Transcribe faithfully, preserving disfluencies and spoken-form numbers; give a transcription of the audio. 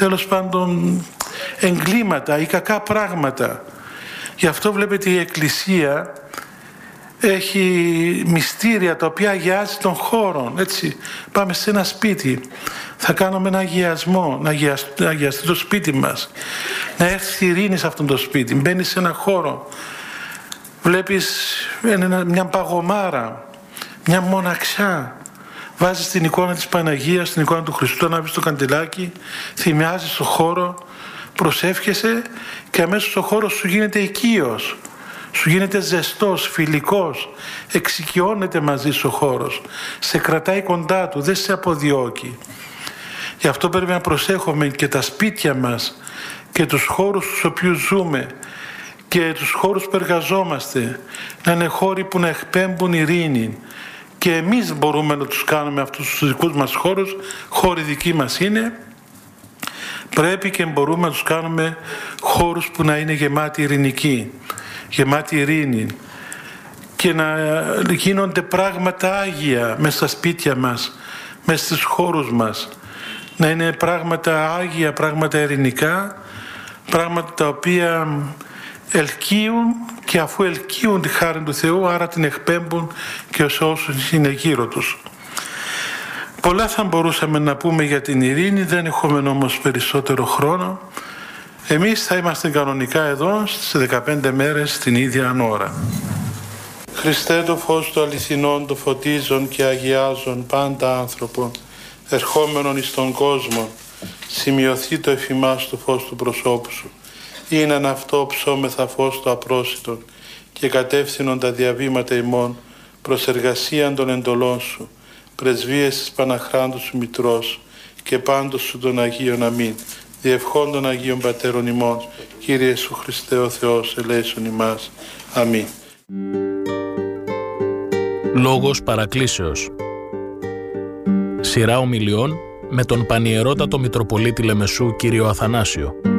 τέλος πάντων εγκλήματα ή κακά πράγματα. Γι' αυτό βλέπετε η Εκκλησία έχει μυστήρια τα οποία αγιάζει τον χώρο. Έτσι, πάμε σε ένα σπίτι, θα κάνουμε ένα αγιασμό, να αγιαστεί, να αγιαστεί το σπίτι μας, να έρθει ειρήνη σε αυτό το σπίτι. Μπαίνεις σε ένα χώρο, βλέπεις μια παγωμάρα, μια μοναξιά, βάζεις την εικόνα της Παναγίας, την εικόνα του Χριστού, ανάβεις το καντιλάκι, θυμιάζεις το χώρο, προσεύχεσαι και αμέσως ο χώρος σου γίνεται οικείος, σου γίνεται ζεστός, φιλικός, εξοικειώνεται μαζί σου ο χώρος, σε κρατάει κοντά του, δεν σε αποδιώκει. Γι' αυτό πρέπει να προσέχουμε και τα σπίτια μας και τους χώρους στους οποίους ζούμε και τους χώρους που εργαζόμαστε, να είναι χώροι που να εκπέμπουν ειρήνη. Και εμείς μπορούμε να τους κάνουμε αυτούς τους δικούς μας χώρους, χώροι δικοί μας είναι, πρέπει και μπορούμε να τους κάνουμε χώρους που να είναι γεμάτοι ειρηνικοί, γεμάτοι ειρήνη και να γίνονται πράγματα άγια μέσα στα σπίτια μας, μέσα στους χώρους μας, να είναι πράγματα άγια, πράγματα ειρηνικά, πράγματα τα οποία ελκύουν και αφού ελκύουν τη χάρη του Θεού, άρα την εκπέμπουν και σε όσους είναι γύρω τους. Πολλά θα μπορούσαμε να πούμε για την ειρήνη, δεν έχουμε όμως περισσότερο χρόνο. Εμείς θα είμαστε κανονικά εδώ στις δεκαπέντε μέρες την ίδια ώρα. Χριστέ, το φως του αληθινών, το φωτίζον και αγιάζον πάντα άνθρωπον, ερχόμενον εις τον κόσμο, σημειωθεί το εφημάς το φως του προσώπου σου. Είναι αυτό ψώμεθα φως το απρόσιτον και κατεύθυνον τα διαβήματα ημών προς εργασίαν των εντολών σου, πρεσβείες της Παναχράντου σου Μητρός και πάντως σου των Αγίων αμήν. Διευχών των Αγίων Πατέρων ημών, Κύριε Ιησού Χριστέ ο Θεός, ελέησον ημάς. Αμήν. Λόγος παρακλήσεως. Σειρά ομιλιών με τον Πανιερότατο Μητροπολίτη Λεμεσού κύριο Αθανάσιο.